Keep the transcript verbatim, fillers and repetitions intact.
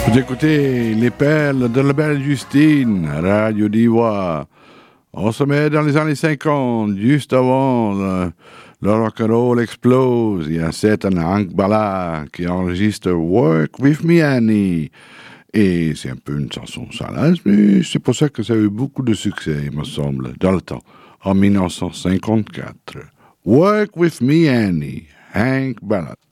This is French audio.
Vous écoutez les perles de la belle Justine, Radio d'Ivoire. On se met dans les années cinquante, juste avant le, le rock'n'roll explose. Il y a un certain Hank Ballard qui enregistre Work With Me Annie. Et c'est un peu une chanson salace, mais c'est pour ça que ça a eu beaucoup de succès, il me semble, dans le temps, en dix-neuf cent cinquante-quatre. Work With Me Annie, Hank Ballard.